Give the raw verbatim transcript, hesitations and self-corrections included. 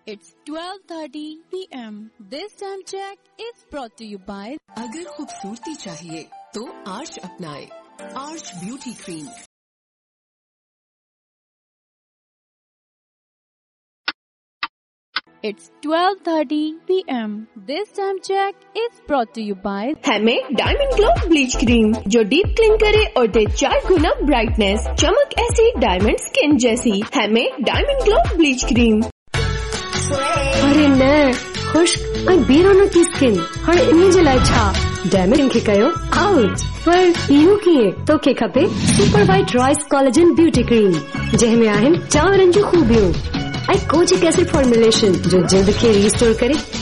It's twelve thirty p m This time check is brought to you by अगर खूबसूरती चाहिए तो arch अपनाएं। Arch beauty cream. It's twelve thirty p m This time check is brought to you by हमें diamond glow bleach cream जो deep clean करे और दे चार गुना ब्राइटनेस, चमक ऐसी डायमंड स्किन जैसी। हमें डायमंड ग्लो ब्लीच क्रीम। अरे न खुश्क और बेरोनो की स्किन और इन्हें जलाए छा डैमेज खे कयो आउट पर यू किए तो के खपे super white rice collagen beauty cream जंहिंमें आहिनि चावरनि जूं खूबियूं ऐं कोजिक एसिड फॉर्मुलेशन जो जल्द खे रीस्टोर करे